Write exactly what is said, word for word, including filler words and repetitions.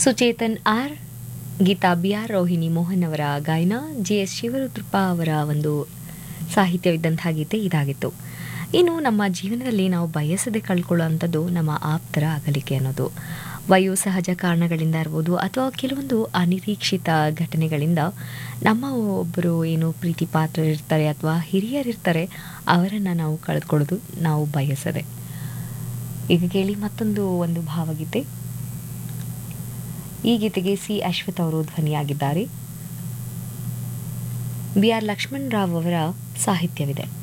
Suchetan R, Geetha B R, Rohini Mohan ಅವರ ಗಾಯನ, G S Shivarudrappa ಅವರ ಒಂದು ಸಾಹಿತ್ಯವಿದ್ದಂತಹ ಗೀತೆ ಇದಾಗಿತ್ತು. ಇನ್ನು ನಮ್ಮ ಜೀವನದಲ್ಲಿ ನಾವು ಬಯಸದೆ ಕಳ್ಕೊಳ್ಳುವಂಥದ್ದು ನಮ್ಮ ಆಪ್ತರ ಅಗಲಿಕೆ ಅನ್ನೋದು. ವಯೋಸಹಜ ಕಾರಣಗಳಿಂದ ಇರ್ಬೋದು ಅಥವಾ ಕೆಲವೊಂದು ಅನಿರೀಕ್ಷಿತ ಘಟನೆಗಳಿಂದ ನಮ್ಮ ಒಬ್ಬರು ಏನು ಪ್ರೀತಿ ಪಾತ್ರರಿರ್ತಾರೆ ಅಥವಾ ಹಿರಿಯರಿರ್ತಾರೆ, ಅವರನ್ನು ನಾವು ಕಳೆದುಕೊಳ್ಳೋದು ನಾವು ಬಯಸದೆ. ಈಗ ಕೇಳಿ ಮತ್ತೊಂದು ಒಂದು ಭಾವಗೀತೆ. ಈ ಗೀತೆಗೆ ಸಿ ಅಶ್ವಥ್ ಅವರು ಧ್ವನಿಯಾಗಿದ್ದಾರೆ. ಬಿ ಆರ್ ಲಕ್ಷ್ಮಣ್ ರಾವ್ ಅವರ ಸಾಹಿತ್ಯವಿದೆ.